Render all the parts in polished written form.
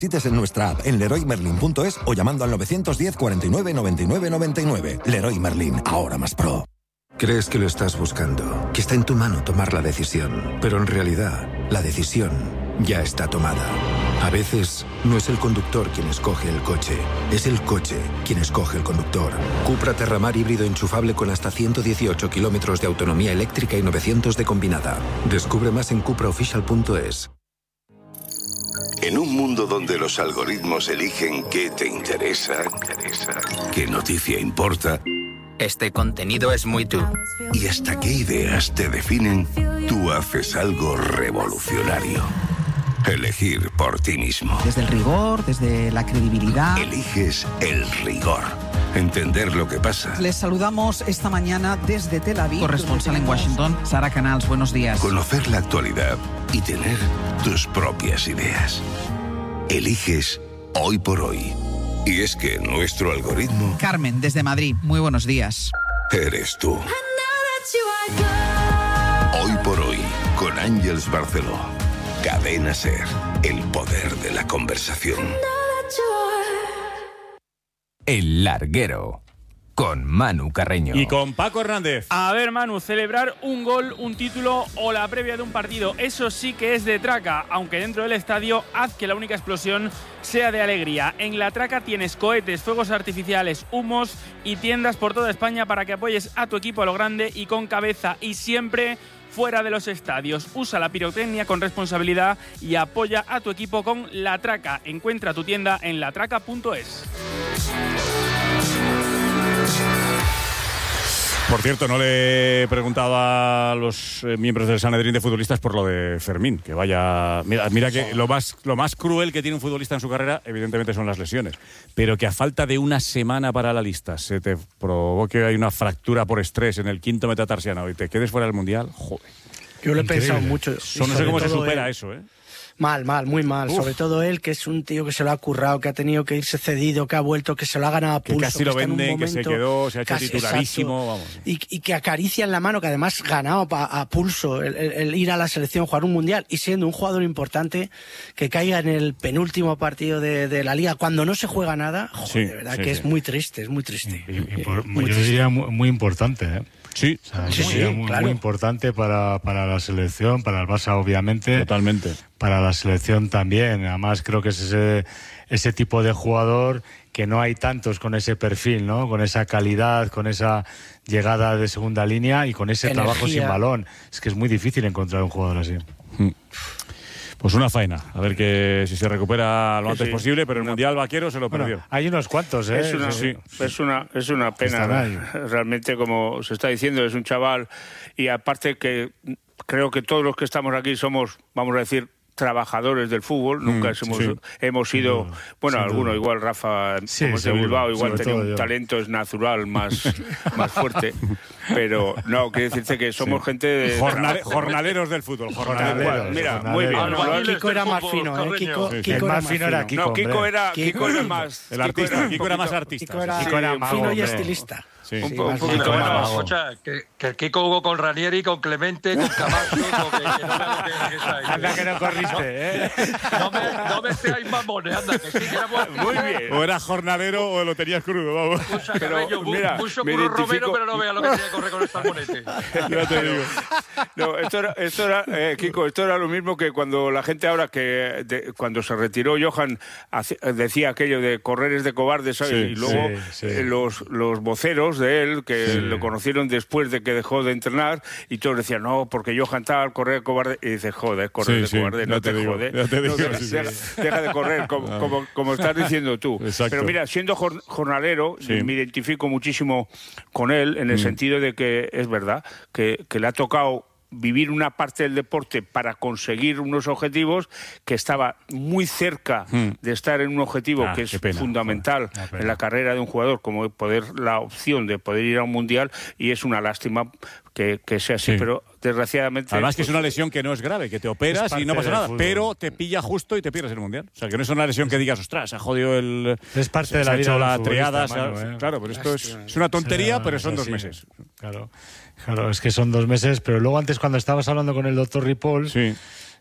Cites en nuestra app en leroymerlin.es o llamando al 910 49 99 99. Leroy Merlin, ahora más pro. Crees que lo estás buscando, que está en tu mano tomar la decisión, pero en realidad la decisión ya está tomada. A veces no es el conductor quien escoge el coche, es el coche quien escoge el conductor. Cupra Terramar híbrido enchufable con hasta 118 kilómetros de autonomía eléctrica y 900 de combinada. Descubre más en cupraofficial.es. En un mundo donde los algoritmos eligen qué te interesa, qué noticia importa, este contenido es muy tú. y hasta qué ideas te definen, tú haces algo revolucionario. Elegir por ti mismo. Desde el rigor, desde la credibilidad. Eliges el rigor. Entender lo que pasa. Les saludamos esta mañana desde Tel Aviv. Corresponsal en Washington, Sara Canals, buenos días. Conocer la actualidad y tener tus propias ideas. Eliges hoy por hoy. Y es que nuestro algoritmo... Carmen, desde Madrid, muy buenos días. Eres tú. Hoy por hoy, con Ángeles Barceló. Cadena SER, el poder de la conversación. El Larguero, con Manu Carreño. Y con Paco Hernández. A ver, Manu, celebrar un gol, un título o la previa de un partido, eso sí que es de traca, aunque dentro del estadio haz que la única explosión sea de alegría. En la traca tienes cohetes, fuegos artificiales, humos y tiendas por toda España para que apoyes a tu equipo a lo grande y con cabeza, y siempre fuera de los estadios. Usa la pirotecnia con responsabilidad y apoya a tu equipo con La Traca. Encuentra tu tienda en latraca.es. Por cierto, no le he preguntado a los miembros del Sanedrín de futbolistas por lo de Fermín, que vaya... Mira que lo más cruel que tiene un futbolista en su carrera, evidentemente, son las lesiones. Pero que a falta de una semana para la lista se te provoque una fractura por estrés en el quinto metatarsiano y te quedes fuera del Mundial, joder. Yo lo he pensado mucho. No sé cómo se supera eso, ¿eh? Mal, muy mal. Uf. Sobre todo él, que es un tío que se lo ha currado, que ha tenido que irse cedido, que ha vuelto, que se lo ha ganado a pulso. Que casi lo venden, que se quedó, se ha hecho titularísimo. Vamos. Y que acaricia en la mano, que además ganado a pulso el ir a la selección, jugar un mundial, y siendo un jugador importante, que caiga en el penúltimo partido de la Liga, cuando no se juega nada, joder, sí, de verdad que es muy triste, es muy triste. Yo diría muy importante, ¿eh? Sí, o sea, muy importante para la selección, para el Barça obviamente. Totalmente. Para la selección también. Además creo que es ese tipo de jugador que no hay tantos con ese perfil, ¿no? Con esa calidad, con esa llegada de segunda línea y con ese trabajo sin balón. Es que es muy difícil encontrar un jugador así. Pues una faena, a ver que si se recupera lo antes posible, pero el Mundial Vaquero se lo perdió. Hay unos cuantos, ¿eh? Es una pena, realmente, como se está diciendo, es un chaval, y aparte que creo que todos los que estamos aquí somos, vamos a decir, trabajadores del fútbol, nunca hemos sido, bueno, alguno igual, Rafa, como es de Bilbao, igual tenía un talento es natural más fuerte, pero no, quiere decirse que somos gente de jornaleros del fútbol, mira, muy bien. Kiko era más fino, ¿eh? Kiko más fino era Kiko. No, Kiko era más... El artista, Kiko era más artista. Kiko era más fino y estilista. Sí. Un poquito más. Escucha, que el Kiko jugó con Ranieri, con Clemente, con Camacho, anda que no corriste, ¿eh? No me seáis mamones, anda, que sí que era muy bien. O era jornalero o lo tenías crudo, vamos. Escucha, pero mira, mucho curro Romero, pero no vea lo que tiene que correr con esta monete. Ya te digo. No, esto era Kiko, esto era lo mismo que cuando la gente ahora cuando se retiró Johan decía aquello de correr es de cobardes, ¿sabes? Y luego los voceros de él, que lo conocieron después de que dejó de entrenar, y todos decían, no, porque Johan tal, correr cobarde, y dices, joder, correr de cobarde, no te jode. Deja de correr, como estás diciendo tú. Exacto. Pero mira, siendo jornalero, me identifico muchísimo con él, en el sentido de que es verdad, que le ha tocado vivir una parte del deporte para conseguir unos objetivos, que estaba muy cerca de estar en un objetivo que es fundamental en la carrera de un jugador, como la opción de poder ir a un mundial, y es una lástima que sea así, pero desgraciadamente... Además que es una lesión que no es grave, que te operas y no pasa nada, pero te pilla justo y te pierdes el mundial. O sea, que no es una lesión que digas, ostras, se ha jodido el... Es parte de la vida. Se ha hecho la triada, claro, pero esto es una tontería, pero son 2 meses. Claro, es que son 2 meses, pero luego antes, cuando estabas hablando con el doctor Ripoll,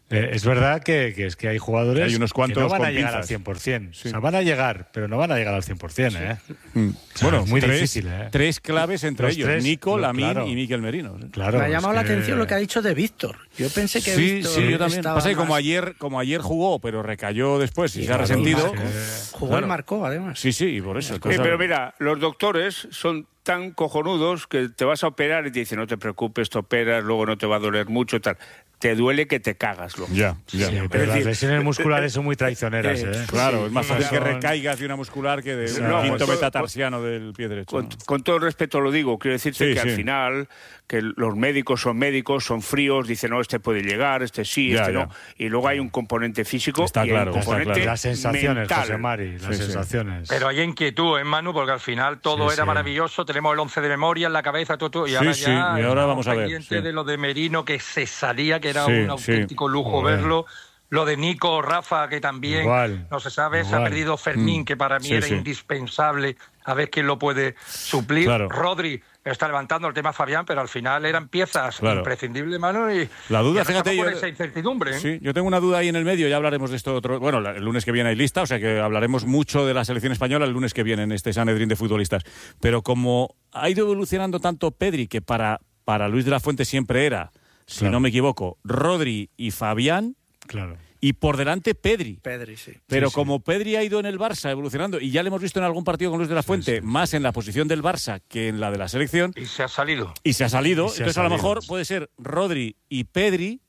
Es verdad que hay jugadores hay unos cuantos que no van a llegar al 100%. Sí. O sea, van a llegar, pero no van a llegar al 100%. Sí. O sea, bueno, es muy difícil. Tres claves entre ellos, Nico, Lamine y Mikel Merino. Claro, me ha llamado la atención lo que ha dicho de Víctor. Yo pensé que Víctor yo también. Pasa que como más... ayer jugó, pero recayó después y se ha resentido. Jugó y marcó, además. Sí, y por eso. Pero mira, los doctores son tan cojonudos que te vas a operar y te dicen, no te preocupes, te operas, luego no te va a doler mucho, tal. Te duele que te cagas, loco. Ya. Sí, pero las lesiones musculares son muy traicioneras, Claro, es más fácil que recaigas de una muscular que de un quinto metatarsiano del pie derecho. Con todo el respeto lo digo, quiero decirte que al final, que los médicos, son fríos, dicen, no, este puede llegar, este sí, no. Y luego hay un componente físico y un componente las sensaciones, mental. José Mari, las sensaciones. Pero hay inquietud, Manu, porque al final todo era maravilloso, tenemos el 11 de memoria en la cabeza, todo, y ahora y ahora vamos a ver. Pendiente de lo de Merino, que se salía, que era un auténtico lujo verlo. Lo de Nico, Rafa, que también no se sabe, se ha perdido Fermín, que para mí era indispensable, a ver quién lo puede suplir. Rodri está levantando el tema Fabián, pero al final eran piezas imprescindibles, Manu, y la duda, y fíjate, por esa incertidumbre. Sí, yo tengo una duda ahí en el medio, ya hablaremos de esto otro. Bueno, el lunes que viene hay lista, o sea que hablaremos mucho de la selección española el lunes que viene en este Sanedrín de futbolistas. Pero como ha ido evolucionando tanto Pedri, que para Luis de la Fuente siempre era, si no me equivoco, Rodri y Fabián. Claro. Y por delante Pedri. Sí. Pero como Pedri ha ido en el Barça evolucionando, y ya le hemos visto en algún partido con Luis de la Fuente, más en la posición del Barça que en la de la selección. Y se ha salido. Entonces a lo mejor puede ser Rodri y Pedri,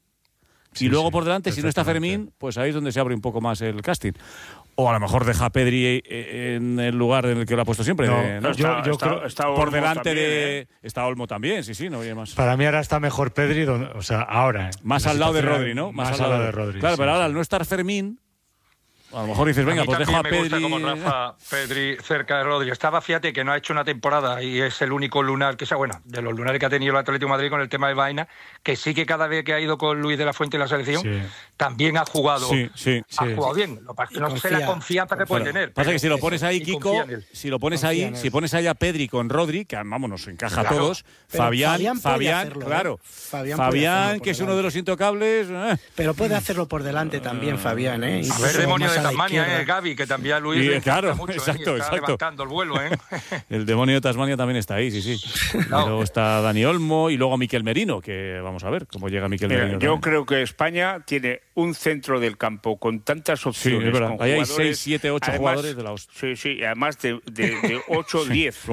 y luego por delante, si no está Fermín, pues ahí es donde se abre un poco más el casting. O a lo mejor deja a Pedri en el lugar en el que lo ha puesto siempre. Yo creo está por Olmo delante también, está Olmo también, no oye más. Para mí ahora está mejor Pedri, o sea, ahora. Más al lado de Rodri, ¿no? Más al lado de Rodri. Claro, pero ahora al no estar Fermín, a lo mejor dices, venga, pues dejo a Pedri. Me gusta como Rafa Pedri cerca de Rodri. Fíjate que no ha hecho una temporada y es el único lunar que sea, de los lunares que ha tenido el Atlético de Madrid con el tema de Vaina, que sí que cada vez que ha ido con Luis de la Fuente en la selección, también ha jugado. Ha jugado bien. No sé la confianza que puede tener. Pasa que si lo pones ahí, Kiko, si pones ahí a Pedri con Rodri, que vamos, nos encaja a todos. Fabián, claro. Fabián, que es uno de los intocables. Pero puede hacerlo por delante también, Fabián, A ver, demonio de Tasmania, Gaby, que también a Luis claro, mucho, exacto. levantando el vuelo, El demonio de Tasmania también está ahí, sí. No. Luego está Dani Olmo y luego Mikel Merino, que vamos a ver cómo llega Mikel Merino. Yo creo que España tiene un centro del campo con tantas opciones. Es verdad. Con ahí hay 6, 7, 8 jugadores de la hostia. Sí, además de 8 o 10,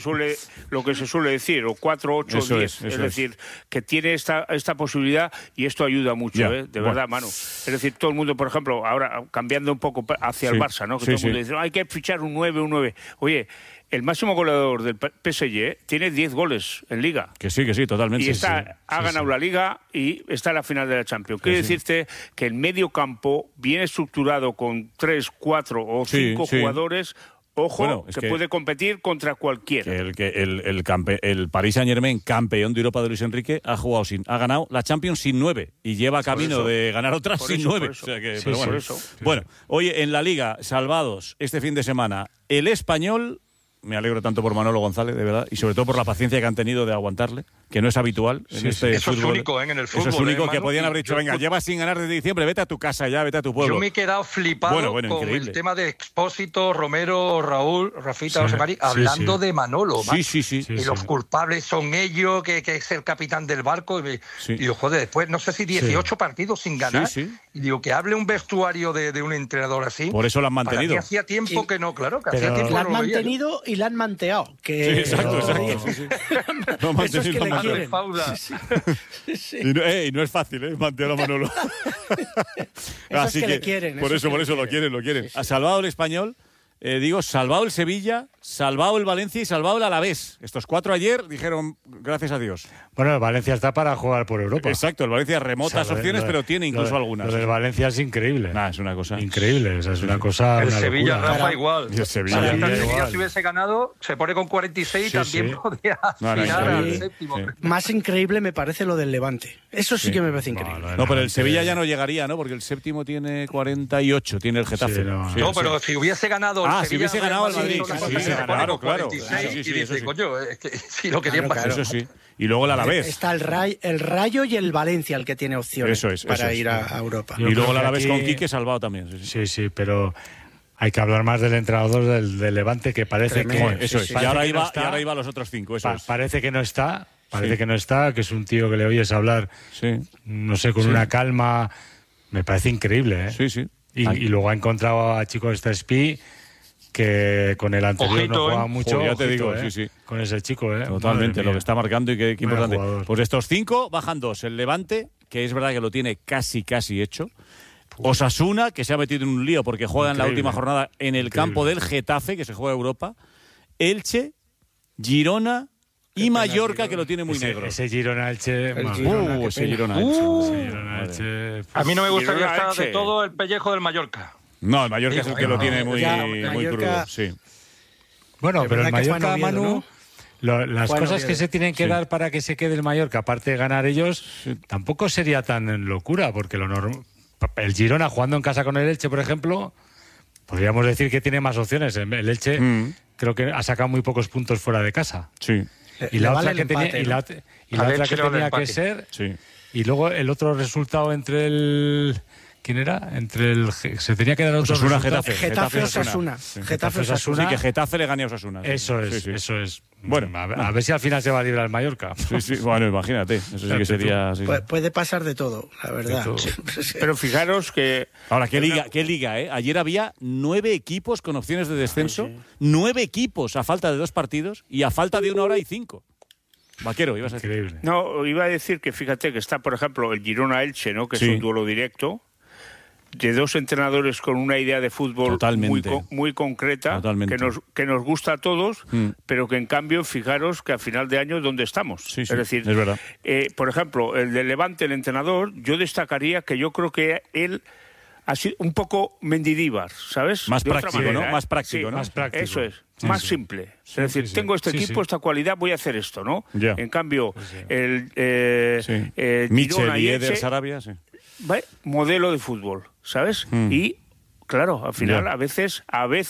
lo que se suele decir, o 4, 8 o 10. Es decir, que tiene esta posibilidad y esto ayuda mucho, de verdad, Manu. Es decir, todo el mundo, por ejemplo, ahora cambiando un poco hacia el Barça, ¿no? Que todo el mundo dice, hay que fichar un 9. Oye, el máximo goleador del PSG tiene 10 goles en Liga. Que sí, totalmente. Y ha ganado la Liga y está en la final de la Champions. Quiere decirte que el medio campo viene estructurado con 3, 4 o 5 jugadores. Ojo, que puede competir contra cualquiera. El Paris Saint-Germain, campeón de Europa de Luis Enrique, ha ganado la Champions sin 9 y lleva camino de ganar otras sin 9. Bueno, oye, en la Liga, salvados este fin de semana, el Español. Me alegro tanto por Manolo González, de verdad, y sobre todo por la paciencia que han tenido de aguantarle, que no es habitual en este eso fútbol. Es único, en el fútbol. Eso es único, que podían haber dicho, venga, llevas sin ganar desde diciembre, vete a tu casa ya, vete a tu pueblo. Yo me he quedado flipado con el tema de Expósito, Romero, Raúl, Rafita, José Mari, hablando de Manolo. Y los culpables son ellos, que es el capitán del barco. Y digo, joder, después, no sé si 18 partidos sin ganar. Y digo, que hable un vestuario de un entrenador así. Por eso lo han mantenido. Que hacía tiempo que no, claro, que hacía tiempo lo han mantenido y la han manteado. Exacto. Lo quieren. Y no es fácil, mantener a Manolo. Así que le quieren. Por eso lo quieren. Ha salvado el Español. Salvado el Sevilla, salvado el Valencia y salvado el Alavés. Estos 4 ayer dijeron, gracias a Dios. Bueno, el Valencia está para jugar por Europa. Exacto, el Valencia remotas opciones, pero tiene incluso algunas. Lo del Valencia es increile. Es una cosa increíble, es una cosa. El Sevilla, Rafa, igual. El Sevilla si hubiese ganado, se pone con 46 y también podría aspirar al séptimo. Más increíble me parece lo del Levante. Eso sí que me parece increíble. No, pero el Sevilla ya no llegaría, ¿no? Porque el séptimo tiene 48, tiene el Getafe. No, pero si hubiese ganado. Si hubiese ganado al Madrid, claro. Y dice, coño, es que si lo querían bajar. Eso sí. Y luego el Alavés. Está el Rayo y el Valencia el que tiene opciones para ir a Europa. Y luego el Alavés con Quique salvado también. Sí, pero hay que hablar más del entrenador del Levante, que parece que... Eso es. Y ahora iba a los otros 5. Parece que no está. Parece que no está, que es un tío que le oyes hablar, no sé, con una calma. Me parece increíble, ¿eh? Sí. Y luego ha encontrado a Chico Stespí, que con el anterior no jugaba mucho. Ya te digo, sí. Con ese chico, ¿eh? Totalmente, lo que está marcando y qué importante. Jugador. Pues de estos 5 bajan 2. El Levante, que es verdad que lo tiene casi hecho. Osasuna, que se ha metido en un lío porque juega en la última jornada en el campo del Getafe, que se juega Europa. Elche, Girona y Mallorca, que lo tiene muy negro. Ese Girona-Elche... ese Girona-Elche. A mí no me gustaría estar de todo el pellejo del Mallorca. No, el Mallorca es el que lo tiene muy crudo, sí. Bueno, pero el Mallorca, Manu, las cosas que se tienen que dar para que se quede el Mallorca, aparte de ganar ellos, tampoco sería tan locura, porque el Girona jugando en casa con el Elche, por ejemplo, podríamos decir que tiene más opciones. El Elche creo que ha sacado muy pocos puntos fuera de casa. Sí. Y la otra que tenía que ser... Y luego el otro resultado entre el... ¿Quién era? Se tenía que dar otro resultado. Getafe-Osasuna. Getafe-Osasuna. Sí, que Getafe le gane a Osasuna. Eso es. Bueno, a ver si al final se va a librar el Mallorca. Sí, bueno, imagínate. Eso sí que sería... Puede pasar de todo, la verdad. Pero fijaros que... Ahora, ¿qué liga, eh? Ayer había 9 equipos con opciones de descenso. 9 equipos a falta de 2 partidos y a falta de 1 hora y 5. Vaquero, ibas a decir. Increíble. No, iba a decir que fíjate que está, por ejemplo, el Girona-Elche, ¿no? Que es un duelo directo, de 2 entrenadores con una idea de fútbol muy concreta, que nos gusta a todos, pero que en cambio, fijaros que a final de año, ¿dónde estamos? Es decir, es verdad. Por ejemplo, el de Levante, el entrenador, yo destacaría que yo creo que él ha sido un poco Mendidíbar, ¿sabes? Más práctico, ¿no? Más práctico, ¿no? Más práctico. Eso es. Más simple. Es decir, tengo este equipo, esta cualidad, voy a hacer esto, ¿no? Ya. En cambio, el Michel y Eder Sarabia, modelo de fútbol, ¿sabes? Y claro, al final, a veces,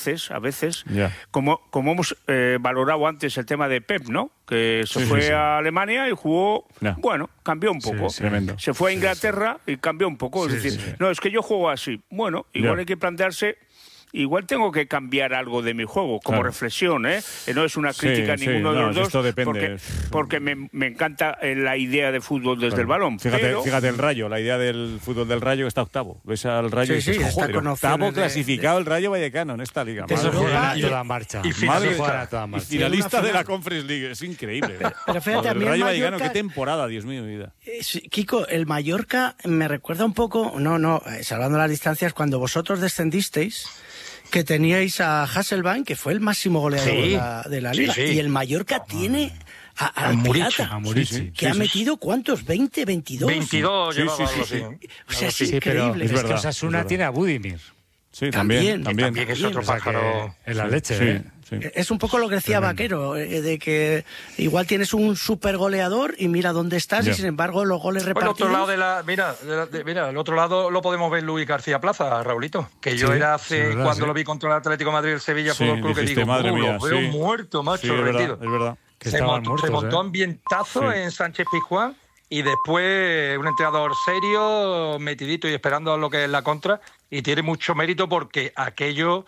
como hemos valorado antes el tema de Pep, ¿no? Que se fue a Alemania y jugó, bueno, cambió un poco. Se fue a Inglaterra y cambió un poco. Es decir, no, es que yo juego así. Bueno, igual hay que plantearse... Igual tengo que cambiar algo de mi juego, como reflexión, ¿eh? No es una crítica a ninguno de los dos, esto depende. porque me encanta la idea de fútbol desde el balón. Fíjate el Rayo, la idea del fútbol del Rayo, que está octavo. Ves al Rayo y dices, joder, octavo clasificado el Rayo Vallecano en esta liga. Eso juega a toda marcha. Y finalista de la Conference League, es increíble. Pero fíjate, a mí el Rayo Mallorca, Vallecano, qué temporada, Dios mío, mi vida. Kiko, el Mallorca me recuerda un poco, salvando las distancias, cuando vosotros descendisteis, que teníais a Hasselbaink, que fue el máximo goleador de la liga. Y el Mallorca tiene a Murici, que ha metido, ¿cuántos? ¿20, 22? 22 llevaba algo así. O sea, es increíble. Es que Osasuna tiene a Budimir. Sí, también es otro pájaro. En la leche, Es un poco lo que decía Vaquero, de que igual tienes un super goleador y mira dónde estás y sin embargo los goles repartidos... El otro lado mira, el otro lado lo podemos ver Luis García Plaza, Raulito, que yo era cuando lo vi contra el Atlético de Madrid, el Sevilla Fútbol Club, que digo, madre mía, lo veo muerto, macho, rendido. Es verdad. Se montó ambientazo en Sánchez Pizjuán y después un entrenador serio, metidito y esperando a lo que es la contra, y tiene mucho mérito porque aquello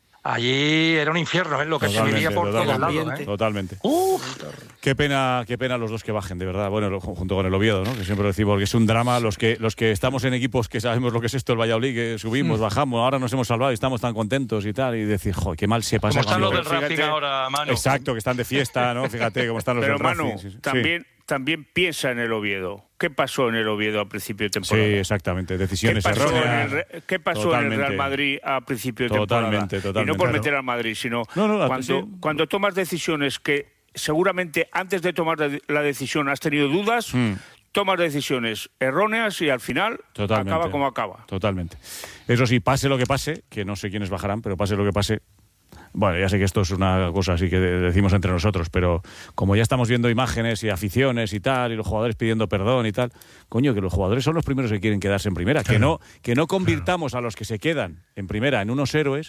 allí era un infierno, lo que se vivía por todos lados. Totalmente. Qué pena los dos que bajen, de verdad. Bueno, junto con el Oviedo, ¿no? Que siempre decimos que es un drama. Los que estamos en equipos que sabemos lo que es esto, el Valladolid, que subimos, bajamos, ahora nos hemos salvado y estamos tan contentos y tal. Y decir, joder, qué mal se pasa. Como están los del Racing ahora, Manu. Exacto, que están de fiesta, ¿no? Fíjate cómo están los del Racing. Pero, también piensa en el Oviedo. ¿Qué pasó en el Oviedo a principio de temporada? Sí, exactamente. Decisiones erróneas. ¿Qué pasó en el Real Madrid a principio de temporada? Totalmente. Y no por meter al Madrid, sino cuando tomas decisiones que seguramente antes de tomar la decisión has tenido dudas, tomas decisiones erróneas y al final acaba como acaba. Totalmente. Eso sí, pase lo que pase, que no sé quiénes bajarán, pero pase lo que pase... Bueno, ya sé que esto es una cosa así que decimos entre nosotros, pero como ya estamos viendo imágenes y aficiones y tal, y los jugadores pidiendo perdón y tal, coño, que los jugadores son los primeros que quieren quedarse en primera, que no convirtamos a los que se quedan en primera en unos héroes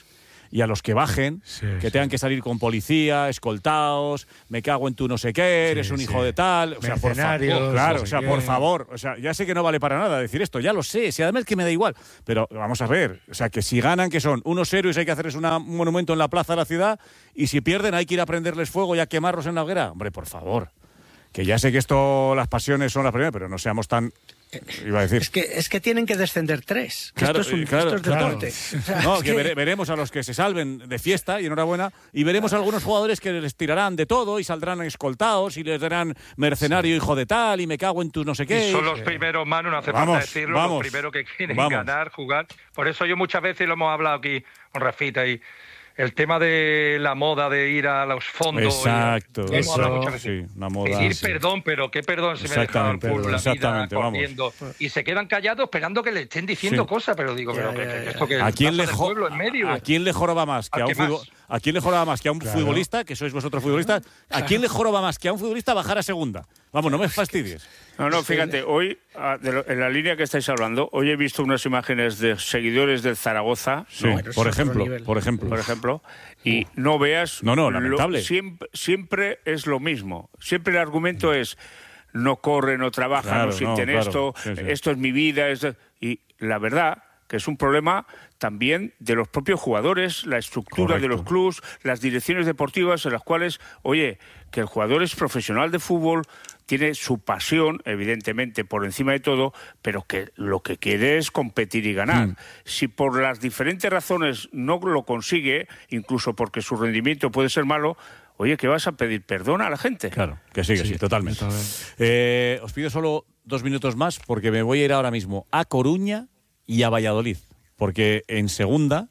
y a los que bajen, que tengan que salir con policía, escoltados, me cago en tu no sé qué, eres un hijo de tal, o sea, por favor, claro, o sea, por favor, o sea, ya sé que no vale para nada decir esto, ya lo sé, si además que me da igual, pero vamos a ver, o sea, que si ganan, que son unos héroes, hay que hacerles un monumento en la plaza de la ciudad, y si pierden hay que ir a prenderles fuego y a quemarlos en la hoguera, hombre, por favor. Que ya sé que esto, las pasiones son las primeras, pero no seamos tan... Iba a decir. Es que tienen que descender 3. Claro, esto es deporte. O sea, no, que veremos a los que se salven de fiesta, y enhorabuena, y veremos a algunos jugadores que les tirarán de todo y saldrán escoltados y les darán mercenario hijo de tal y me cago en tu no sé qué. Y son los primeros, Manu, no hace falta decirlo, los primeros que quieren ganar, jugar. Por eso yo muchas veces lo hemos hablado aquí con Rafita y el tema de la moda de ir a los fondos. Exacto. Hemos hablado muchas veces. Sí, una moda. Pedir perdón, pero qué perdón si me he dejado el fútbol la vida corriendo. Y se quedan callados esperando que le estén diciendo cosas, pero digo, esto que ¿a quién le pueblo en medio? ¿A quién le joroba más que a un ¿A quién le joroba más que a un futbolista, que sois vosotros futbolistas? ¿A quién le joroba más que a un futbolista bajar a segunda? Vamos, no me fastidies. No, fíjate, hoy, en la línea que estáis hablando, hoy he visto unas imágenes de seguidores del Zaragoza. Sí, ¿no? por ejemplo. Y no veas... No, lamentable. Siempre es lo mismo. Siempre el argumento es, no corre, no trabaja, no sienten esto, esto es mi vida. Y la verdad que es un problema también de los propios jugadores, la estructura de los clubs, las direcciones deportivas en las cuales, oye, que el jugador es profesional de fútbol, tiene su pasión, evidentemente, por encima de todo, pero que lo que quiere es competir y ganar. Si por las diferentes razones no lo consigue, incluso porque su rendimiento puede ser malo, oye, ¿qué vas a pedir perdón a la gente? Claro, que sí, totalmente. Os pido solo 2 minutos más porque me voy a ir ahora mismo a Coruña y a Valladolid, porque en segunda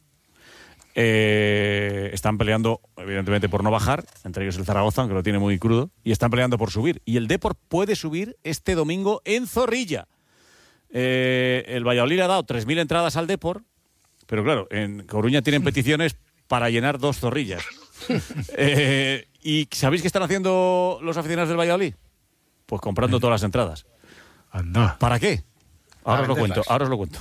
están peleando, evidentemente, por no bajar, entre ellos el Zaragoza, aunque lo tiene muy crudo, y están peleando por subir. Y el Depor puede subir este domingo en Zorrilla. El Valladolid le ha dado 3.000 entradas al Depor, pero claro, en Coruña tienen peticiones para llenar 2 Zorrillas. ¿Y sabéis qué están haciendo los aficionados del Valladolid? Pues comprando todas las entradas. Anda. ¿Para qué? Ahora os lo cuento.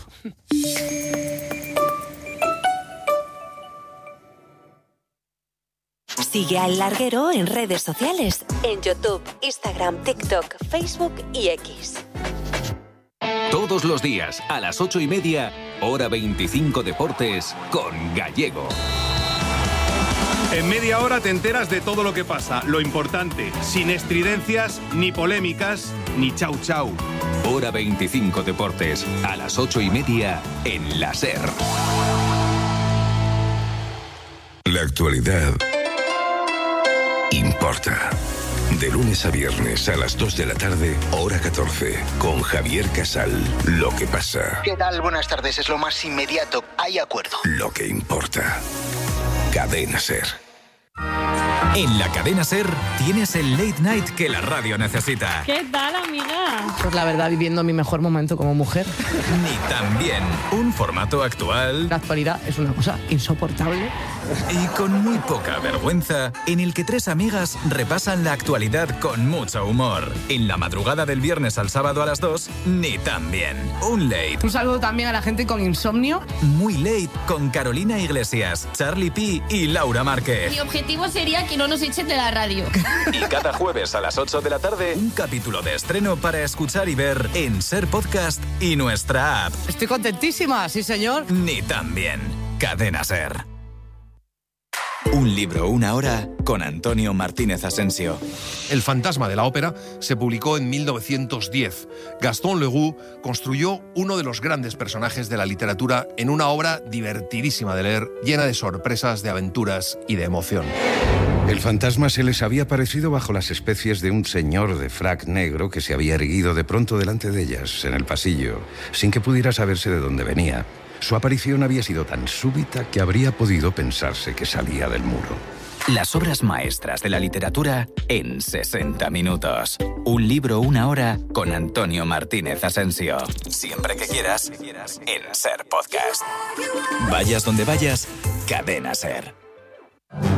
Sigue a El Larguero en redes sociales, en YouTube, Instagram, TikTok, Facebook y X. Todos los días, a las 8:30, hora 25 Deportes, con Gallego. En media hora te enteras de todo lo que pasa, lo importante, sin estridencias, ni polémicas, ni chau chau. Hora 25 Deportes, a las 8:30, en la SER. La actualidad importa. De lunes a viernes a las 2 de la tarde, hora 14, con Javier Casal. Lo que pasa. ¿Qué tal? Buenas tardes, es lo más inmediato. Hay acuerdo. Lo que importa. Cadena SER. En la Cadena SER tienes el late night que la radio necesita. ¿Qué tal, amiga? Pues la verdad, viviendo mi mejor momento como mujer. Ni también un formato actual. La actualidad es una cosa insoportable. Y con muy poca vergüenza, en el que 3 amigas repasan la actualidad con mucho humor. En la madrugada del viernes al sábado a las 2, Ni también. Un late. Un saludo también a la gente con insomnio. Muy late con Carolina Iglesias, Charlie P y Laura Márquez. Mi objetivo sería que no nos echen de la radio. Y cada jueves a las 8 de la tarde, un capítulo de estreno para escuchar y ver en SER Podcast y nuestra app. Estoy contentísima, sí señor. Ni también. Cadena SER. Un libro, una hora, con Antonio Martínez Asensio. El fantasma de la ópera se publicó en 1910. Gaston Leroux construyó uno de los grandes personajes de la literatura en una obra divertidísima de leer, llena de sorpresas, de aventuras y de emoción. El fantasma se les había aparecido bajo las especies de un señor de frac negro que se había erguido de pronto delante de ellas, en el pasillo, sin que pudiera saberse de dónde venía. Su aparición había sido tan súbita que habría podido pensarse que salía del muro. Las obras maestras de la literatura en 60 minutos. Un libro, una hora, con Antonio Martínez Asensio. Siempre que quieras, en SER Podcast. Vayas donde vayas, Cadena SER.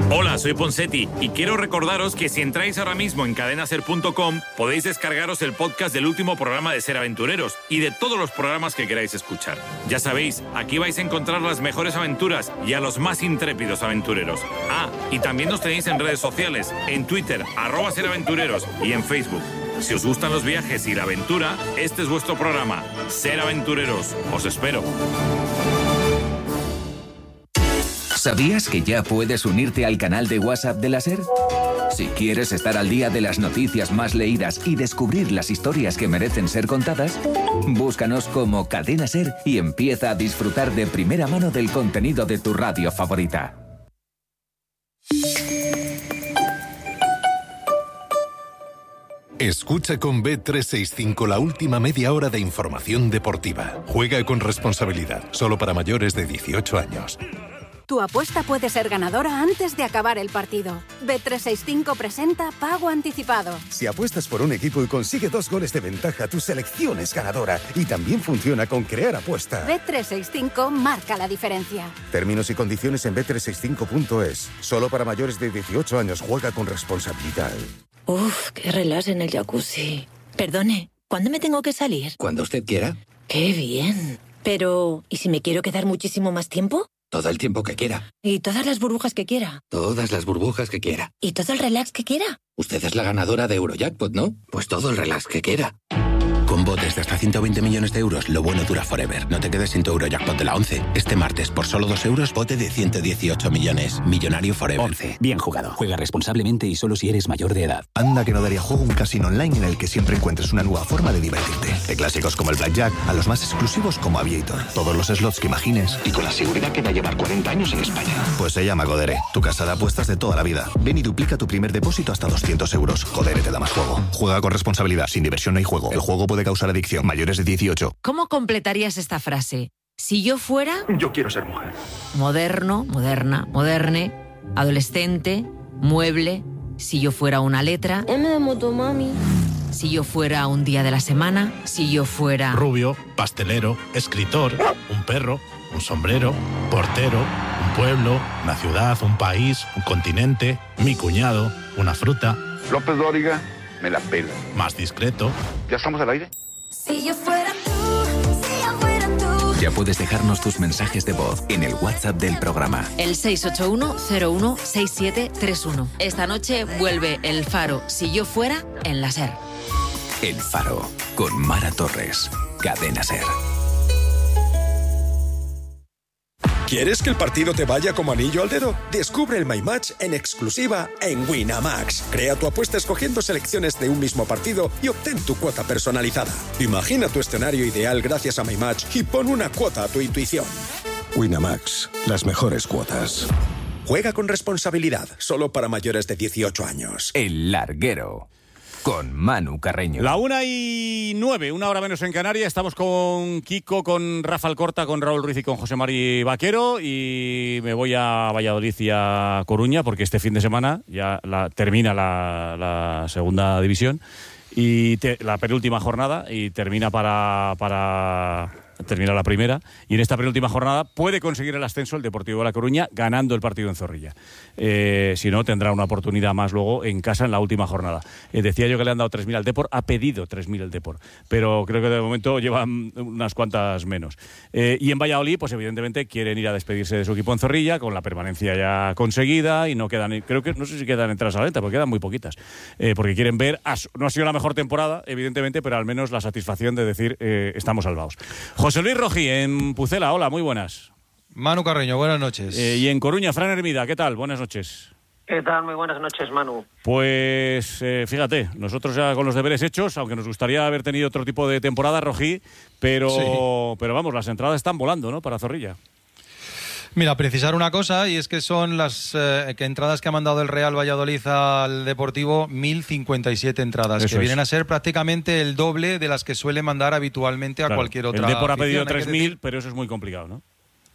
Hola, soy Ponsetti y quiero recordaros que si entráis ahora mismo en cadenaser.com podéis descargaros el podcast del último programa de Ser Aventureros y de todos los programas que queráis escuchar. Ya sabéis, aquí vais a encontrar las mejores aventuras y a los más intrépidos aventureros. Ah, y también nos tenéis en redes sociales, en Twitter, @seraventureros y en Facebook. Si os gustan los viajes y la aventura, este es vuestro programa, Ser Aventureros. Os espero. ¿Sabías que ya puedes unirte al canal de WhatsApp de la SER? Si quieres estar al día de las noticias más leídas y descubrir las historias que merecen ser contadas, búscanos como Cadena SER y empieza a disfrutar de primera mano del contenido de tu radio favorita. Escucha con Bet365 la última media hora de información deportiva. Juega con responsabilidad, solo para mayores de 18 años. Tu apuesta puede ser ganadora antes de acabar el partido. Bet365 presenta Pago Anticipado. Si apuestas por un equipo y consigue 2 goles de ventaja, tu selección es ganadora. Y también funciona con Crear Apuesta. Bet365 marca la diferencia. Términos y condiciones en bet365.es. Solo para mayores de 18 años. Juega con responsabilidad. Uf, qué relax en el jacuzzi. Perdone, ¿cuándo me tengo que salir? Cuando usted quiera. ¡Qué bien! Pero, ¿y si me quiero quedar muchísimo más tiempo? Todo el tiempo que quiera. ¿Y todas las burbujas que quiera? Todas las burbujas que quiera. ¿Y todo el relax que quiera? Usted es la ganadora de Eurojackpot, ¿no? Pues todo el relax que quiera. Con botes de hasta 120 millones de euros, lo bueno dura forever. No te quedes sin tu Eurojackpot de la 11. Este martes, por solo 2 euros, bote de 118 millones. Millonario forever. 11. Bien jugado. Juega responsablemente y solo si eres mayor de edad. Anda que no daría juego un casino online en el que siempre encuentres una nueva forma de divertirte. De clásicos como el Blackjack a los más exclusivos como Aviator. Todos los slots que imagines. Y con la seguridad que va a llevar 40 años en España. Pues se llama Codere. Tu casa de apuestas de toda la vida. Ven y duplica tu primer depósito hasta 200 euros. Codere te da más juego. Juega con responsabilidad. Sin diversión no hay juego. El juego puede causar adicción. Mayores de 18. ¿Cómo completarías esta frase? Si yo fuera... Yo quiero ser mujer. Moderno, moderna, moderne, adolescente, mueble. Si yo fuera una letra. M de motomami. Si yo fuera un día de la semana. Si yo fuera... Rubio, pastelero, escritor, un perro, un sombrero, portero, un pueblo, una ciudad, un país, un continente, mi cuñado, una fruta. López Dóriga, me la pela. Más discreto. ¿Ya estamos al aire? Si yo fuera tú, si yo fuera tú. Ya puedes dejarnos tus mensajes de voz en el WhatsApp del programa. El 681-016731. Esta noche vuelve El Faro, Si yo fuera, en la SER. El Faro, con Mara Torres. Cadena SER. ¿Quieres que el partido te vaya como anillo al dedo? Descubre el My Match en exclusiva en Winamax. Crea tu apuesta escogiendo selecciones de un mismo partido y obtén tu cuota personalizada. Imagina tu escenario ideal gracias a My Match y pon una cuota a tu intuición. Winamax, las mejores cuotas. Juega con responsabilidad, solo para mayores de 18 años. El Larguero, con Manu Carreño. La 1:09, 1 hora menos en Canarias. Estamos con Kiko, con Rafa Alcorta, con Raúl Ruiz y con José Mari Vaquero. Y me voy a Valladolid y a Coruña porque este fin de semana ya termina la segunda división y la penúltima jornada y termina termina la primera, y en esta penúltima jornada puede conseguir el ascenso el Deportivo de La Coruña ganando el partido en Zorrilla. Si no, tendrá una oportunidad más luego en casa en la última jornada. Decía yo que le han dado 3.000 al Depor, ha pedido 3.000 el Depor, pero creo que de momento llevan unas cuantas menos. Y en Valladolid, pues evidentemente quieren ir a despedirse de su equipo en Zorrilla con la permanencia ya conseguida y no quedan, creo que no sé si quedan entradas a la venta, porque quedan muy poquitas, porque quieren ver, no ha sido la mejor temporada, evidentemente, pero al menos la satisfacción de decir estamos salvados. José Luis Rojí, en Pucela, hola, muy buenas. Manu Carreño, buenas noches. Y en Coruña, Fran Hermida, ¿qué tal? Buenas noches. ¿Qué tal? Muy buenas noches, Manu. Pues fíjate, nosotros ya con los deberes hechos, aunque nos gustaría haber tenido otro tipo de temporada, Rojí, pero vamos, las entradas están volando, ¿no?, para Zorrilla. Mira, precisar una cosa, y es que son las entradas que ha mandado el Real Valladolid al Deportivo, 1.057 entradas, eso que vienen a ser prácticamente el doble de las que suele mandar habitualmente a cualquier otra. El Depor ha pedido 3.000, pero eso es muy complicado, ¿no?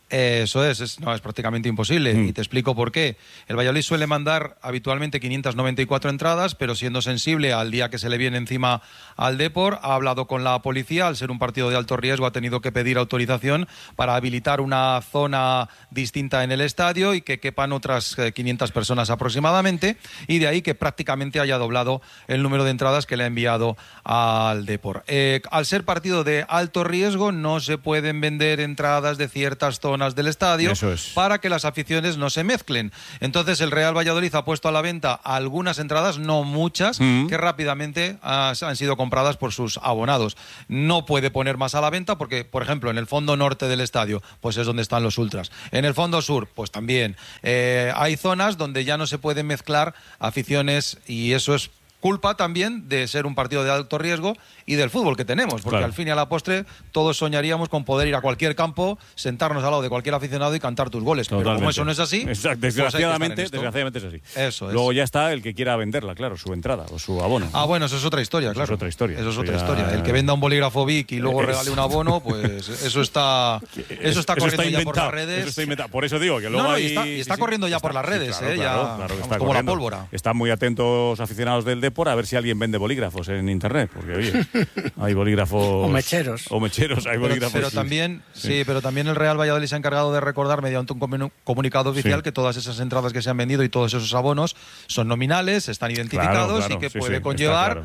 Eso es prácticamente imposible y te explico por qué. El Valladolid suele mandar habitualmente 594 entradas, pero siendo sensible al día que se le viene encima al Depor, ha hablado con la policía. Al ser un partido de alto riesgo ha tenido que pedir autorización para habilitar una zona distinta en el estadio y que quepan otras 500 personas aproximadamente, y de ahí que prácticamente haya doblado el número de entradas que le ha enviado al Depor. Al ser partido de alto riesgo no se pueden vender entradas de ciertas zonas del estadio para que las aficiones no se mezclen. Entonces el Real Valladolid ha puesto a la venta algunas entradas, no muchas, que rápidamente han sido compradas por sus abonados. No puede poner más a la venta porque, por ejemplo, en el fondo norte del estadio pues es donde están los ultras. En el fondo sur pues también. Hay zonas donde ya no se pueden mezclar aficiones y eso es culpa también de ser un partido de alto riesgo y del fútbol que tenemos, porque al fin y a la postre todos soñaríamos con poder ir a cualquier campo, sentarnos al lado de cualquier aficionado y cantar tus goles. Totalmente. Pero como eso no es así, desgraciadamente es así. Eso es. Luego ya está el que quiera venderla, claro, su entrada o su abono. Bueno, eso es otra historia, claro. Eso es otra historia. El que venda un bolígrafo Vic y luego regale un abono, pues eso está corriendo ya por las redes. Eso está inventado. Por eso digo que luego está corriendo ya por las redes, claro, está como la pólvora. Están muy atentos aficionados del Depor a ver si alguien vende bolígrafos en internet, porque oye, hay bolígrafos o mecheros hay bolígrafos. Pero también el Real Valladolid se ha encargado de recordar mediante un comunicado oficial que todas esas entradas que se han vendido y todos esos abonos son nominales, están identificados y que puede conllevar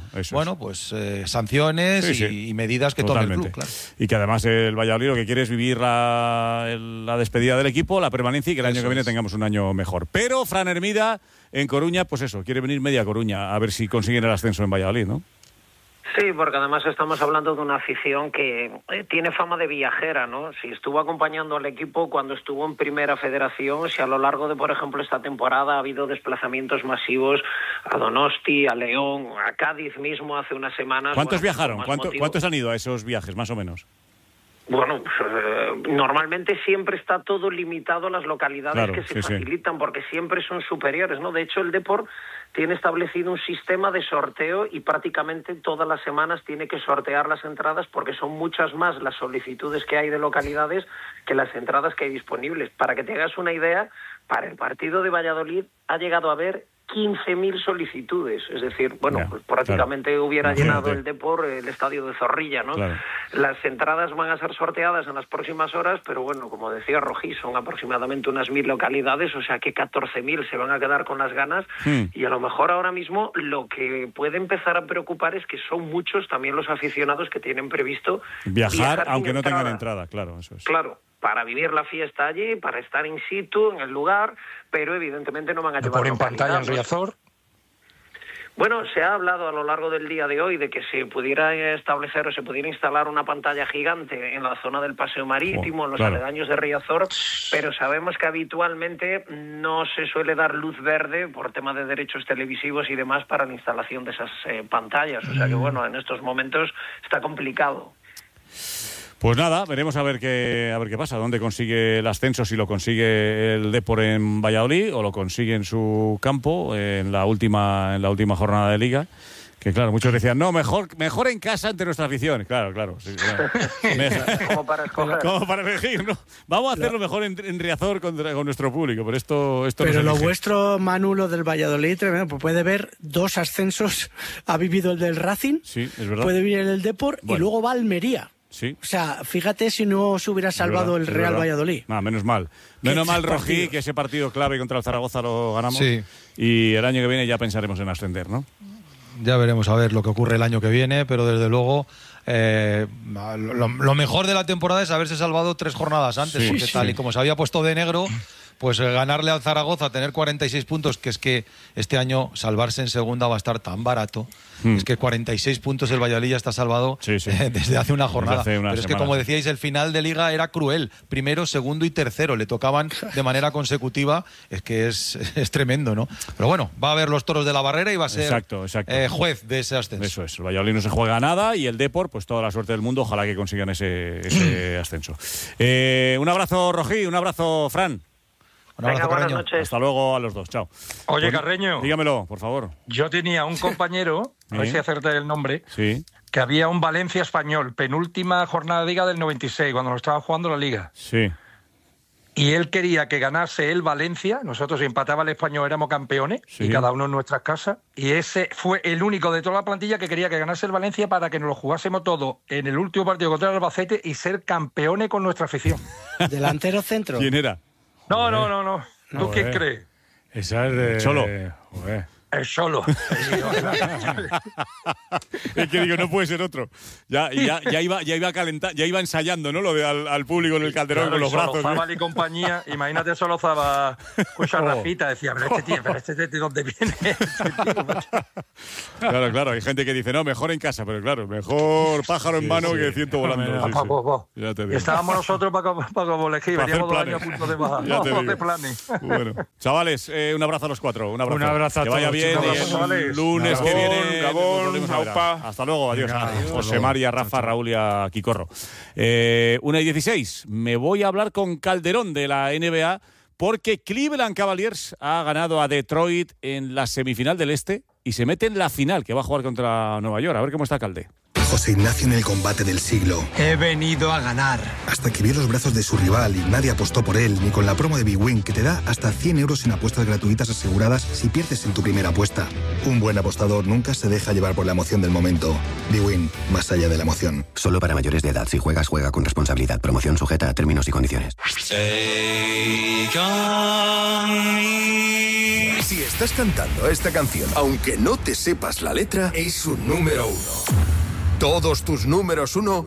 sanciones y medidas que tome el club. Claro. Y que además el Valladolid lo que quiere es vivir la despedida del equipo, la permanencia y que el año que viene tengamos un año mejor. Pero Fran Hermida en Coruña, pues eso, quiere venir media Coruña a ver si consiguen el ascenso en Valladolid, ¿no? Sí, porque además estamos hablando de una afición que tiene fama de viajera, ¿no? Si estuvo acompañando al equipo cuando estuvo en Primera Federación, si a lo largo de, por ejemplo, esta temporada ha habido desplazamientos masivos a Donosti, a León, a Cádiz mismo hace unas semanas. ¿Cuántos viajaron? ¿Cuántos han ido a esos viajes, más o menos? Bueno, normalmente siempre está todo limitado a las localidades que se facilitan, porque siempre son superiores, ¿no? De hecho, el Depor tiene establecido un sistema de sorteo y prácticamente todas las semanas tiene que sortear las entradas porque son muchas más las solicitudes que hay de localidades que las entradas que hay disponibles. Para que te hagas una idea, para el partido de Valladolid ha llegado a haber 15.000 solicitudes, es decir, pues prácticamente hubiera llenado el Depor el estadio de Zorrilla, ¿no? Claro. Las entradas van a ser sorteadas en las próximas horas, pero bueno, como decía Rojí, son aproximadamente unas 1.000 localidades, o sea que 14.000 se van a quedar con las ganas y a lo mejor ahora mismo lo que puede empezar a preocupar es que son muchos también los aficionados que tienen previsto viajar aunque no tengan entrada, claro, eso es. Claro, para vivir la fiesta allí, para estar in situ, en el lugar, pero evidentemente no van a llevar por en pantalla en Riazor. Bueno, se ha hablado a lo largo del día de hoy de que se pudiera establecer o se pudiera instalar una pantalla gigante en la zona del Paseo Marítimo, en los aledaños de Riazor, pero sabemos que habitualmente no se suele dar luz verde por tema de derechos televisivos y demás para la instalación de esas pantallas. O sea que bueno, en estos momentos está complicado. Pues nada, veremos a ver qué pasa, dónde consigue el ascenso, si lo consigue el Depor en Valladolid o lo consigue en su campo en la última jornada de Liga. Que claro, muchos decían, no, mejor en casa ante nuestra afición. Claro. Sí, claro. Como para escoger. Como para elegir, ¿no? Vamos a hacerlo mejor en Riazor con nuestro público, pero esto pero lo vuestro, Manu, lo del Valladolid, tremendo, pues puede ver 2 ascensos. Ha vivido el del Racing, sí, es verdad. Puede vivir el Depor y luego va a Almería. Sí. O sea, fíjate si no se hubiera salvado el Real Valladolid. Menos mal. Menos mal, Rojí, que ese partido clave contra el Zaragoza lo ganamos. Sí. Y el año que viene ya pensaremos en ascender, ¿no? Ya veremos a ver lo que ocurre el año que viene, pero desde luego lo mejor de la temporada es haberse salvado 3 jornadas antes, porque tal y como se había puesto de negro, pues ganarle al Zaragoza, tener 46 puntos, que es que este año salvarse en segunda va a estar tan barato. Es que 46 puntos el Valladolid ya está salvado desde hace una jornada. Pero es que, como decíais, el final de Liga era cruel. Primero, segundo y tercero le tocaban de manera consecutiva. Es que es tremendo, ¿no? Pero bueno, va a haber los toros de la Barrera y va a ser juez de ese ascenso. Eso es. El Valladolid no se juega nada y el Depor, pues toda la suerte del mundo. Ojalá que consigan ese ascenso. Un abrazo, Rojí. Un abrazo, Fran. Venga, buenas noches. Hasta luego a los dos, chao. Oye, Carreño. Dígamelo, por favor. Yo tenía un compañero, a ver si acerté el nombre, que había un Valencia Español, penúltima jornada de Liga del 96, cuando lo estaba jugando la Liga. Sí. y él quería que ganase el Valencia. Nosotros, si empataba el Español, éramos campeones, y cada uno en nuestras casas. Y ese fue el único de toda la plantilla que quería que ganase el Valencia para que nos lo jugásemos todo en el último partido contra el Albacete y ser campeones con nuestra afición. ¿Delantero centro? ¿Quién era? No. ¿Tú quién crees? Esa es de... Cholo. El Cholo. Es que digo, no puede ser otro. Ya iba calentando, ya iba ensayando, ¿no? Lo de al público en el Calderón, claro, con los brazos. Zabal y compañía, imagínate solo Zabal con esa rafita, decía, pero este ¿de dónde viene? Claro, hay gente que dice, no, mejor en casa, pero claro, mejor pájaro en mano que ciento volando. Ya te digo. Estábamos nosotros para elegir, veníamos 2 años a punto de bajar. Vamos de planes. Bueno, chavales, un abrazo a los 4. Un abrazo a todos. Que vaya bien. El lunes que viene. Hasta luego, adiós. José María, Rafa, Raúl y a Quicorro. 1:16. Me voy a hablar con Calderón de la NBA porque Cleveland Cavaliers ha ganado a Detroit en la semifinal del Este y se mete en la final, que va a jugar contra Nueva York. A ver cómo está Calde. José Ignacio en el combate del siglo. He venido a ganar. Hasta que vio los brazos de su rival y nadie apostó por él, ni con la promo de bwin, que te da hasta 100 euros en apuestas gratuitas aseguradas si pierdes en tu primera apuesta. Un buen apostador nunca se deja llevar por la emoción del momento. bwin, más allá de la emoción. Solo para mayores de edad. Si juegas, juega con responsabilidad. Promoción sujeta a términos y condiciones. Si estás cantando esta canción, aunque no te sepas la letra, es su número 1. Todos tus números 1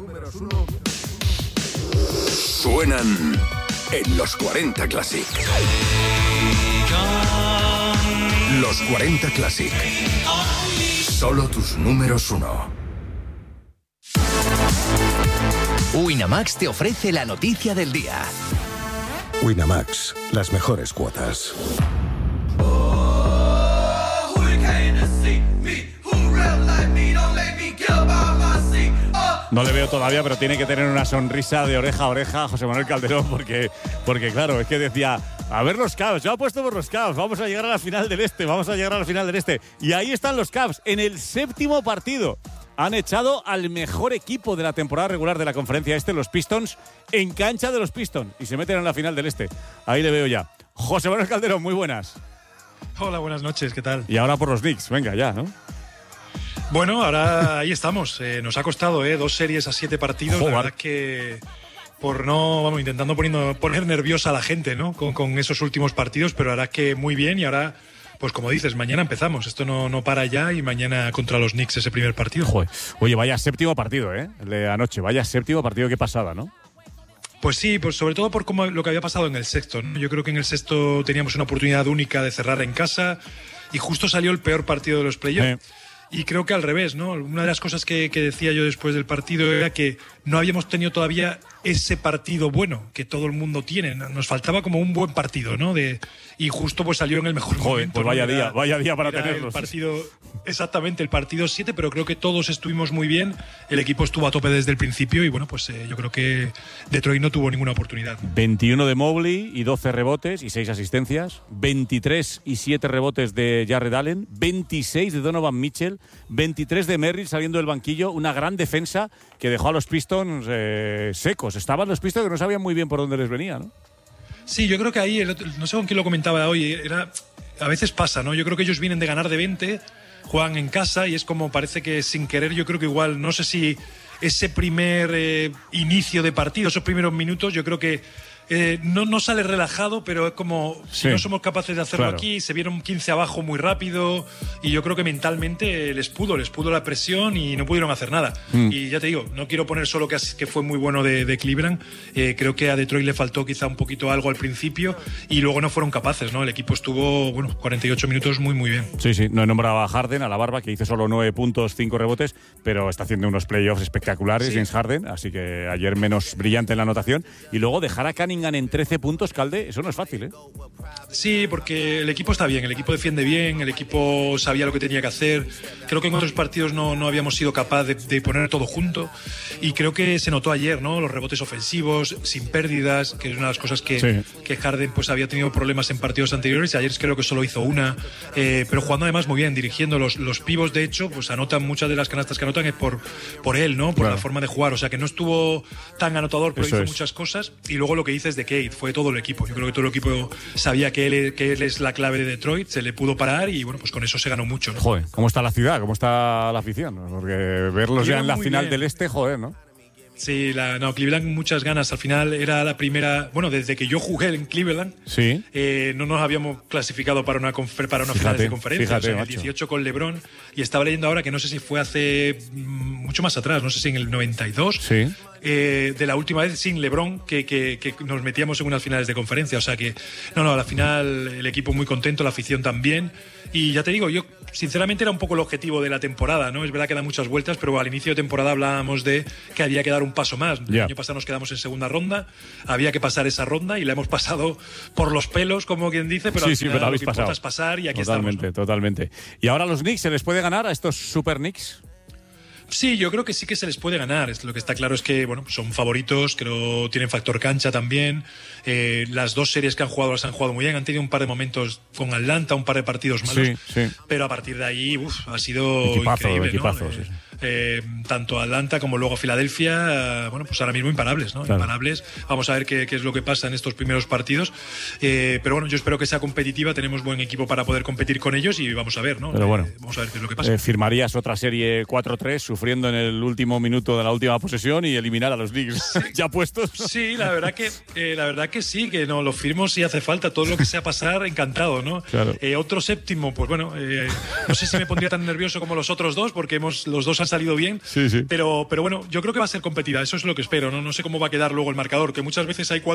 suenan en los 40 Classic. Los 40 Classic. Solo tus números 1. Winamax te ofrece la noticia del día. Winamax, las mejores cuotas. No le veo todavía, pero tiene que tener una sonrisa de oreja a oreja José Manuel Calderón, porque claro, es que decía, a ver los Cavs, yo apuesto por los Cavs, vamos a llegar a la final del Este, y ahí están los Cavs, en el 7º partido. Han echado al mejor equipo de la temporada regular de la conferencia Este, los Pistons, en cancha de los Pistons, y se meten en la final del Este. Ahí le veo ya. José Manuel Calderón, muy buenas. Hola, buenas noches, ¿qué tal? Y ahora por los Knicks, venga ya, ¿no? Bueno, ahora ahí estamos. Nos ha costado 2 series a 7 partidos. Joder. La verdad que intentando poner nerviosa a la gente, ¿no? Con esos últimos partidos, pero ahora que muy bien y ahora, pues como dices, mañana empezamos. Esto no para ya y mañana contra los Knicks ese primer partido. Joder. Oye, vaya 7º partido, el de anoche. Vaya 7º partido, qué pasada, ¿no? Pues sí, pues sobre todo por lo que había pasado en el sexto, ¿no? Yo creo que en el sexto teníamos una oportunidad única de cerrar en casa y justo salió el peor partido de los playoffs. Y creo que al revés, ¿no? Una de las cosas que decía yo después del partido era que no habíamos tenido todavía ese partido bueno que todo el mundo tiene. Nos faltaba como un buen partido, ¿no? Y justo pues salió en el mejor momento. Pues vaya día para tenerlos. Exactamente, el partido 7, pero creo que todos estuvimos muy bien. El equipo estuvo a tope desde el principio y bueno, pues yo creo que Detroit no tuvo ninguna oportunidad. 21 de Mobley y 12 rebotes y 6 asistencias. 23 y 7 rebotes de Jarrett Allen. 26 de Donovan Mitchell. 23 de Merrill saliendo del banquillo. Una gran defensa que dejó a los Pistons secos. Estaban los Pistons que no sabían muy bien por dónde les venía, ¿no? Sí, yo creo que ahí, no sé con quién lo comentaba hoy, a veces pasa, ¿no? Yo creo que ellos vienen de ganar de 20, juegan en casa y es como parece que sin querer, yo creo que igual, no sé si ese primer inicio de partido, esos primeros minutos, yo creo que no sale relajado, pero es como si no somos capaces de hacerlo aquí, se vieron 15 abajo muy rápido y yo creo que mentalmente les pudo la presión y no pudieron hacer nada. Y ya te digo, no quiero poner solo que fue muy bueno de Cleveland, creo que a Detroit le faltó quizá un poquito algo al principio y luego no fueron capaces, ¿no? El equipo estuvo, 48 minutos muy muy bien. Sí, no he nombrado a Harden, a la barba, que hizo solo 9 puntos, 5 rebotes, pero está haciendo unos playoffs espectaculares, James Harden, así que ayer menos brillante en la anotación. Y luego dejar a Cunningham en 13 puntos, Calde, eso no es fácil, ¿eh? Sí, porque el equipo está bien, el equipo defiende bien, el equipo sabía lo que tenía que hacer. Creo que en otros partidos no habíamos sido capaces de poner todo junto y creo que se notó ayer, ¿no? Los rebotes ofensivos, sin pérdidas, que es una de las cosas que Harden pues había tenido problemas en partidos anteriores y ayer creo que solo hizo una, pero jugando además muy bien, dirigiendo los pivos, de hecho, pues anotan muchas de las canastas que anotan es por él, ¿no? Por la forma de jugar, o sea que no estuvo tan anotador, pero hizo muchas cosas y luego lo que dice dices de Kate, fue todo el equipo. Yo creo que todo el equipo sabía que él es la clave de Detroit, se le pudo parar y bueno, pues con eso se ganó mucho, ¿no? Joder, ¿cómo está la ciudad? ¿Cómo está la afición? Porque verlos ya en la final del Este, joder, ¿no? Sí, Cleveland muchas ganas. Al final era la primera... Bueno, desde que yo jugué en Cleveland, sí. No nos habíamos clasificado para una final de conferencia. Fíjate, en el 18 con LeBron. Y estaba leyendo ahora que no sé si fue hace mucho más atrás, no sé si en el 92. Sí. De la última vez sin LeBron que nos metíamos en unas finales de conferencia. O sea que, a la final el equipo muy contento, la afición también. Y ya te digo, yo sinceramente era un poco el objetivo de la temporada, ¿no? Es verdad que da muchas vueltas, pero al inicio de temporada hablábamos de que había que dar un paso más. El año pasado nos quedamos en segunda ronda, había que pasar esa ronda y la hemos pasado por los pelos, como quien dice, pero al final pero lo que importa es pasar y aquí estamos. Totalmente. ¿Y ahora los Knicks se les puede ganar a estos Super Knicks? Sí, yo creo que sí que se les puede ganar. Lo que está claro es que son favoritos, creo tienen factor cancha también. Las dos series que han jugado las han jugado muy bien. Han tenido un par de momentos con Atlanta, un par de partidos malos. Sí. Pero a partir de ahí ha sido increíble. Equipazo, sí. Tanto Atlanta como luego Filadelfia, pues ahora mismo imparables, ¿no? Claro. Imparables. Vamos a ver qué es lo que pasa en estos primeros partidos. Pero bueno, yo espero que sea competitiva. Tenemos buen equipo para poder competir con ellos y vamos a ver, ¿no? Pero bueno, vamos a ver qué es lo que pasa. ¿Firmarías otra serie 4-3 sufriendo en el último minuto de la última posesión y eliminar a los Knicks ya puestos? Sí, la verdad que sí, que no lo firmo si hace falta. Todo lo que sea pasar, encantado, ¿no? Claro. Otro séptimo, pues bueno, no sé si me pondría tan nervioso como los otros dos, porque los dos han salido bien. Sí. Pero bueno, yo creo que va a ser competitiva. Eso es lo que espero, ¿no? No sé cómo va a quedar luego el marcador, que muchas veces hay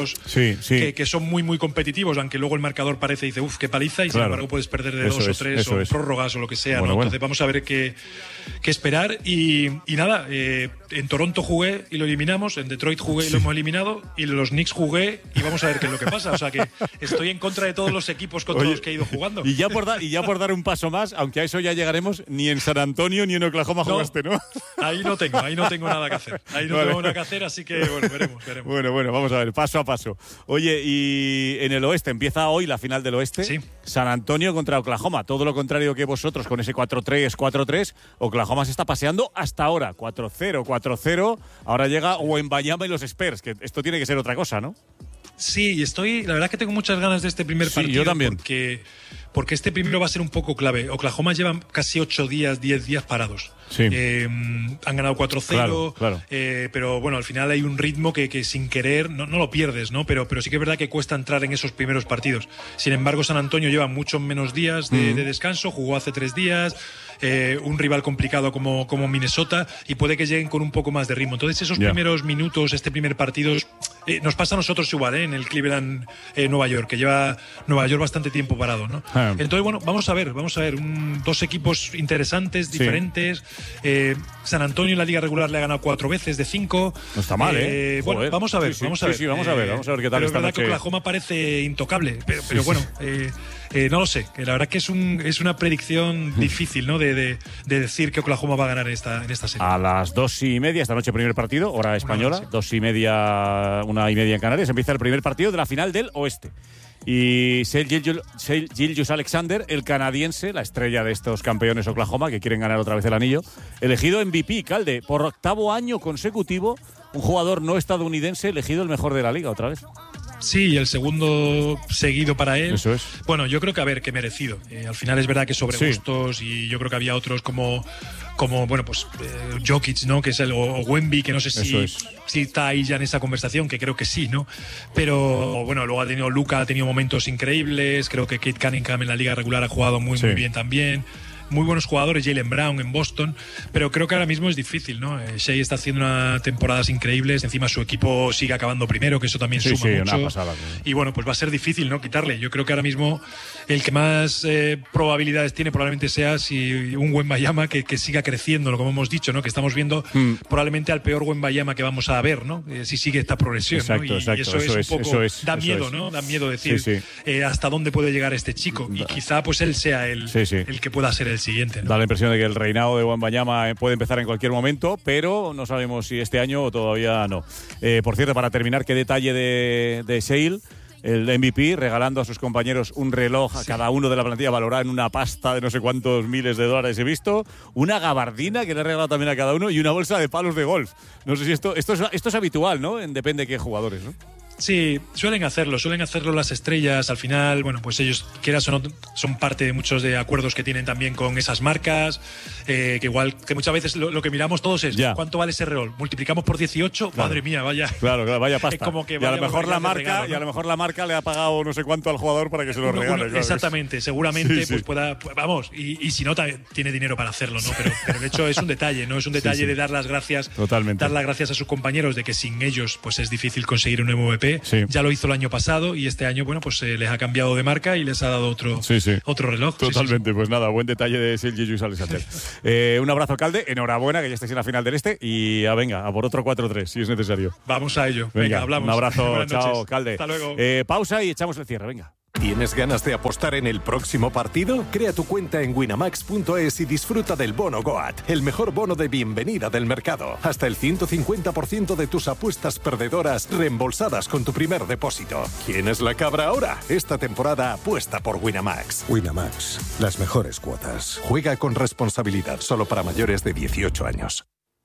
4-0 que son muy, muy competitivos, aunque luego el marcador parece y dice, qué paliza, y sin embargo puedes perder de 2 o 3 o prórrogas o lo que sea, ¿no? Entonces vamos a ver qué esperar. Y nada, en Toronto jugué y lo eliminamos, en Detroit jugué y lo hemos eliminado, y en los Knicks jugué y vamos a ver qué es lo que pasa. O sea que estoy en contra de todos los equipos contra los que he ido jugando. Y ya por dar un paso más, aunque a eso ya llegaremos, ni en San Antonio ni en Oklahoma jugaste, ¿no? Ahí no tengo nada que hacer. Tengo nada que hacer, así que veremos. Bueno, vamos a ver, paso a paso. Oye, y en el oeste, empieza hoy la final del oeste. Sí. San Antonio contra Oklahoma. Todo lo contrario que vosotros con ese 4-3. Oklahoma se está paseando hasta ahora. 4-0. Ahora llega Wembanyama y los Spurs, que esto tiene que ser otra cosa, ¿no? Sí, la verdad que tengo muchas ganas de este primer partido. Yo también. Porque este primero va a ser un poco clave. Oklahoma lleva casi 10 días parados. Sí. Han ganado 4-0, claro. Pero bueno, al final hay un ritmo que sin querer no lo pierdes, ¿no? Pero sí que es verdad que cuesta entrar en esos primeros partidos. Sin embargo, San Antonio lleva muchos menos días de descanso, jugó hace 3 días. Un rival complicado como Minnesota, y puede que lleguen con un poco más de ritmo. Entonces esos primeros minutos, este primer partido, nos pasa a nosotros igual, en el Cleveland, Nueva York, que lleva Nueva York bastante tiempo parado, ¿no? Entonces bueno, vamos a ver, dos equipos interesantes, diferentes. San Antonio en la liga regular le ha ganado 4 veces de 5. No está mal, bueno, vamos a ver. Vamos a ver qué tal. Pero es verdad que Oklahoma parece intocable, pero bueno, no lo sé. La verdad que es una predicción difícil, ¿no? De decir que Oklahoma va a ganar en esta serie. A las 2:30 esta noche, primer partido, hora española, 2:30, 1:30 en Canarias, empieza el primer partido de la final del oeste. Y Shai Gilgeous-Alexander, el canadiense, la estrella de estos campeones Oklahoma, que quieren ganar otra vez el anillo, elegido MVP, Calde, por 8º año consecutivo, un jugador no estadounidense elegido el mejor de la liga otra vez. Sí, el segundo seguido para él. Eso es. Bueno, yo creo que que merecido. Al final es verdad que sobre gustos, y yo creo que había otros como Jokic, ¿no? Que es o Wemby, que no sé si está ahí ya en esa conversación, que creo que sí, ¿no? Pero bueno, luego Luka ha tenido momentos increíbles. Creo que Kate Cunningham en la liga regular ha jugado muy bien también. Muy buenos jugadores, Jaylen Brown en Boston, pero creo que ahora mismo es difícil, ¿no? Shai está haciendo unas temporadas increíbles, encima su equipo sigue acabando primero, que eso también suma mucho. Una pasada, y bueno, pues va a ser difícil, ¿no? Quitarle. Yo creo que ahora mismo el que más probabilidades tiene probablemente sea si un Wembanyama que siga creciendo, como hemos dicho, ¿no? Que estamos viendo probablemente al peor Wembanyama que vamos a ver, ¿no? Si sigue esta progresión, exacto, ¿no? Exacto, y eso es un poco da miedo, ¿no? Da miedo decir hasta dónde puede llegar este chico, y quizá pues él sea el que pueda ser el siguiente, ¿no? Da la impresión de que el reinado de Wembanyama puede empezar en cualquier momento, pero no sabemos si este año o todavía no. Por cierto, para terminar, qué detalle de Shai, el MVP, regalando a sus compañeros un reloj a cada uno de la plantilla valorado en una pasta de no sé cuántos miles de dólares he visto, una gabardina que le ha regalado también a cada uno y una bolsa de palos de golf. No sé si esto es habitual, ¿no? Depende de qué jugadores, ¿no? Sí, suelen hacerlo las estrellas. Al final, bueno, pues ellos, quieras o no, son parte de muchos de acuerdos que tienen también con esas marcas, que igual, que muchas veces lo que miramos todos es ¿cuánto vale ese rol? Multiplicamos por 18, claro. Madre mía, vaya. Claro, vaya pasta. Es como que y a lo mejor la marca, y a lo mejor la marca le ha pagado no sé cuánto al jugador para que se lo regale. Claro. Exactamente, seguramente pues pueda, vamos, y si no tiene dinero para hacerlo, ¿no? Pero el hecho es un detalle, ¿no? Es un detalle de dar las gracias, dar las gracias a sus compañeros de que sin ellos pues es difícil conseguir un MVP. Ya lo hizo el año pasado y este año, bueno, pues les ha cambiado de marca y les ha dado otro reloj. Totalmente, pues nada, buen detalle de Sergi Lluís Alexander. Un abrazo, alcalde, enhorabuena que ya estés en la final del y venga, a por otro 4-3 si es necesario. Vamos a ello, venga hablamos. Un abrazo, chao, noches. alcalde. Hasta luego. Pausa y echamos el cierre, venga. ¿Tienes ganas de apostar en el próximo partido? Crea tu cuenta en winamax.es y disfruta del bono Goat, el mejor bono de bienvenida del mercado. Hasta el 150% de tus apuestas perdedoras reembolsadas con tu primer depósito. ¿Quién es la cabra ahora? Esta temporada apuesta por Winamax. Winamax, las mejores cuotas. Juega con responsabilidad, solo para mayores de 18 años.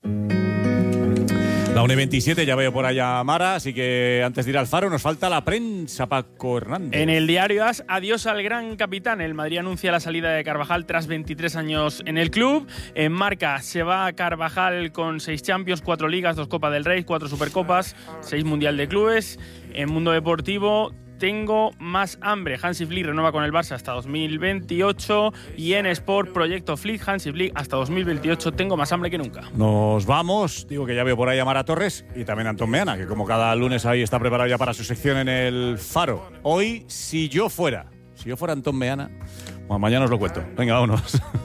La 1:27, ya veo por allá a Mara, así que antes de ir al Faro nos falta la prensa, Paco Hernández. En el diario AS, adiós al gran capitán. El Madrid anuncia la salida de Carvajal tras 23 años en el club. En Marca se va Carvajal con 6 Champions, 4 Ligas, 2 Copa del Rey, 4 Supercopas, 6 Mundial de Clubes. En Mundo Deportivo, tengo más hambre. Hansi Flick renueva con el Barça hasta 2028 y en Sport, Proyecto Flick, Hansi Flick hasta 2028. Tengo más hambre que nunca. Nos vamos. Digo que ya veo por ahí a Mara Torres y también a Antón Meana, que como cada lunes ahí está preparado ya para su sección en el Faro. Hoy, si yo fuera Antón Meana, bueno, mañana os lo cuento. Venga, vámonos.